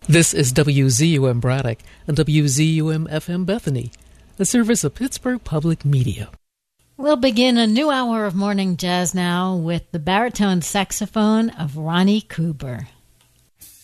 This is WZUM Braddock and WZUM-FM Bethany, a service of Pittsburgh Public Media. We'll begin a new hour of morning jazz now with the baritone saxophone of Ronnie Cooper.